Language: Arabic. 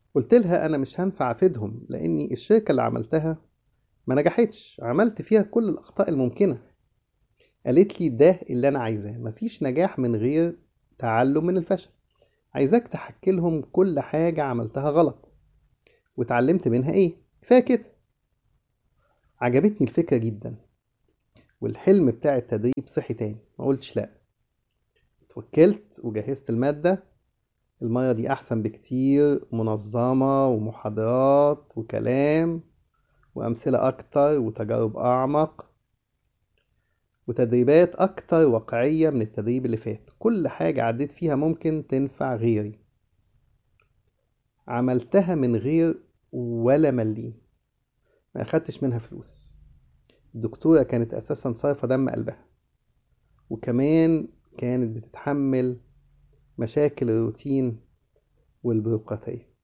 قلت لها أنا مش هنفع أفيدهم لأني الشركة اللي عملتها ما نجحتش، عملت فيها كل الأخطاء الممكنة. قالت لي ده اللي أنا عايزاه، مفيش نجاح من غير تعلم من الفشل. عايزاك تحكي لهم كل حاجة عملتها غلط واتعلمت منها إيه، كفاية كده. عجبتني الفكرة جدا، والحلم بتاع التدريب صحي تاني. ما قلتش لأ، اتوكلت وجهزت المادة. المرة دي أحسن بكتير، منظمة ومحاضرات وكلام وأمثلة أكتر وتجارب أعمق وتدريبات أكتر واقعية من التدريب اللي فات. كل حاجة عديت فيها ممكن تنفع غيري. عملتها من غير ولا مليم، ما أخدتش منها فلوس. الدكتورة كانت أساسا صارفة دم قلبها، وكمان كانت بتتحمل مشاكل الروتين والبيروقراطية.